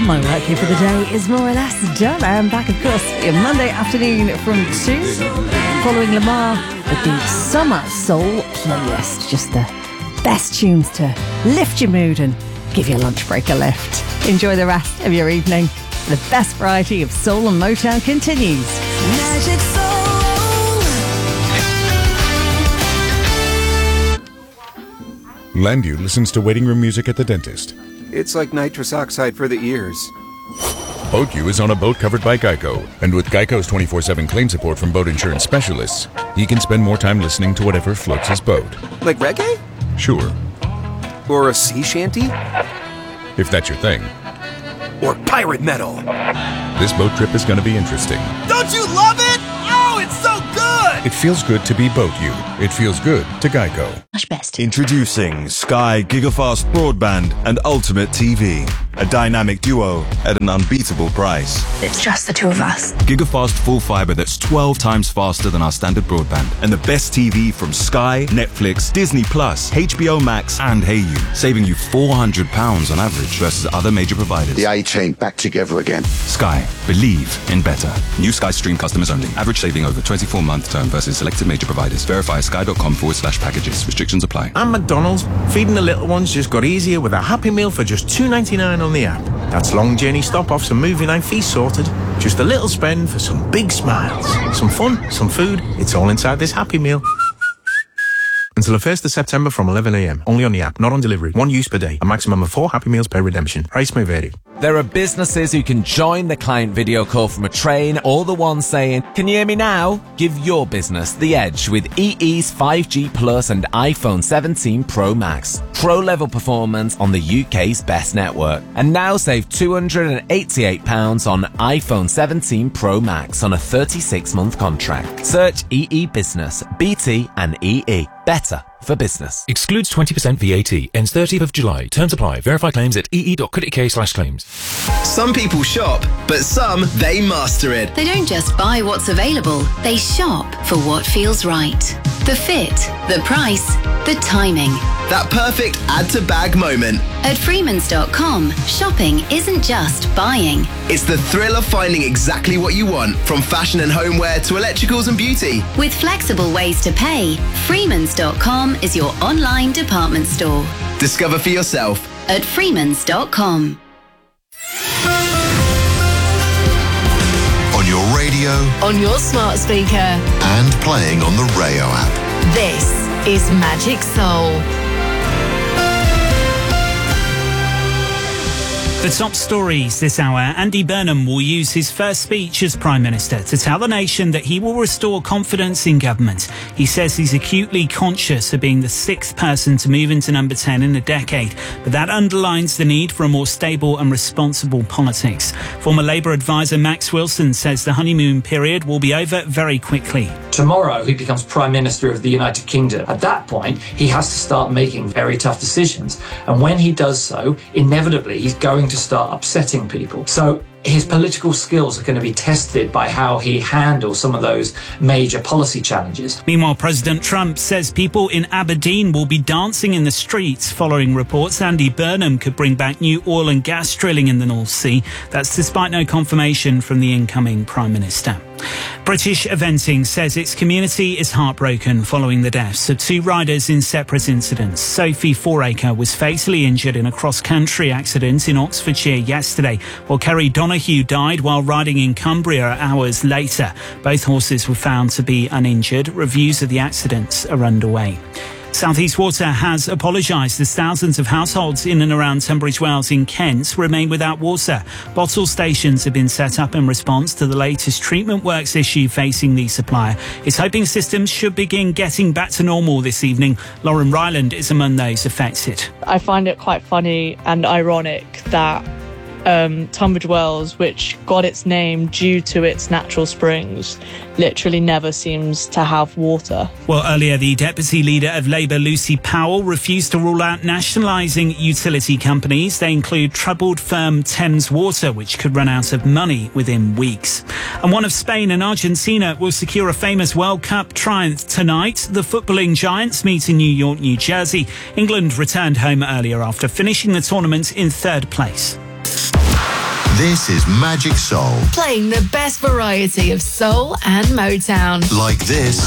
My work here for the day is more or less done. I am back, of course, your Monday afternoon from 2, following Lamar with the Summer Soul playlist. Just the best tunes to lift your mood and give your lunch break a lift. Enjoy the rest of your evening. The best variety of soul and Motown continues. Magic Soul. Landu listens to waiting room music at the dentist. It's like nitrous oxide for the ears. BoatU is on a boat covered by Geico, and with Geico's 24/7 claim support from boat insurance specialists, he can spend more time listening to whatever floats his boat. Like reggae? Sure. Or a sea shanty? If that's your thing. Or pirate metal? This boat trip is going to be interesting. Don't you love it? Oh, it's so good! It feels good to be BoatU. It feels good to Geico. Best. Introducing Sky Gigafast Broadband and Ultimate TV. A dynamic duo at an unbeatable price. It's just the two of us. Gigafast full fiber that's 12 times faster than our standard broadband. And the best TV from Sky, Netflix, Disney Plus, HBO Max and Hayu. Saving you £400 on average versus other major providers. The A-Team back together again. Sky. Believe in better. New Sky Stream customers only. Average saving over 24-month term versus selected major providers. Verify sky.com/packages. Restrictions apply. And McDonald's, feeding the little ones just got easier with a Happy Meal for just $2.99 on the app. That's long journey stop-offs and movie night fees sorted. Just a little spend for some big smiles. Some fun, some food. It's all inside this Happy Meal. Until the 1st of September from 11 a.m. Only on the app, not on delivery. 1 use per day. A maximum of 4 Happy Meals per redemption. Price may vary. There are businesses who can join the client video call from a train, or the one saying, "Can you hear me now?" Give your business the edge with EE's 5G Plus and iPhone 17 Pro Max. Pro-level performance on the UK's best network. And now save £288 on iPhone 17 Pro Max on a 36-month contract. Search EE Business, BT and EE. Better for business. Excludes 20% VAT. Ends 30th of July. Terms apply. Verify claims at ee.co.uk/claims. Some people shop, but some, they master it. They don't just buy what's available, they shop for what feels right. The fit, the price, the timing. That perfect add-to-bag moment. At Freemans.com, shopping isn't just buying. It's the thrill of finding exactly what you want, from fashion and homeware to electricals and beauty. With flexible ways to pay, Freemans.com is your online department store. Discover for yourself at Freemans.com. On your radio. On your smart speaker. And playing on the Rayo app. This is Magic Soul. The top stories this hour. Andy Burnham will use his first speech as Prime Minister to tell the nation that he will restore confidence in government. He says he's acutely conscious of being the 6th person to move into number 10 in a decade, but that underlines the need for a more stable and responsible politics. Former Labour advisor Max Wilson says the honeymoon period will be over very quickly. Tomorrow he becomes Prime Minister of the United Kingdom. At that point, he has to start making very tough decisions. And when he does so, inevitably he's going to start upsetting people. So his political skills are going to be tested by how he handles some of those major policy challenges. Meanwhile, President Trump says people in Aberdeen will be dancing in the streets following reports Andy Burnham could bring back new oil and gas drilling in the North Sea. That's despite no confirmation from the incoming Prime Minister. British Eventing says its community is heartbroken following the deaths of 2 riders in separate incidents. Sophie Foraker was fatally injured in a cross-country accident in Oxfordshire yesterday, while Kerry Donahue died while riding in Cumbria hours later. Both horses were found to be uninjured. Reviews of the accidents are underway. South East Water has apologised as thousands of households in and around Tunbridge Wells in Kent remain without water. Bottle stations have been set up in response to the latest treatment works issue facing the supplier. It's hoping systems should begin getting back to normal this evening. Lauren Ryland is among those affected. I find it quite funny and ironic that Tunbridge Wells, which got its name due to its natural springs, literally never seems to have water. Well, earlier the Deputy Leader of Labour, Lucy Powell, refused to rule out nationalising utility companies. They include troubled firm Thames Water, which could run out of money within weeks. And one of Spain and Argentina will secure a famous World Cup triumph tonight. The footballing giants meet in New York, New Jersey. England returned home earlier after finishing the tournament in 3rd place. This is Magic Soul. Playing the best variety of soul and Motown. Like this.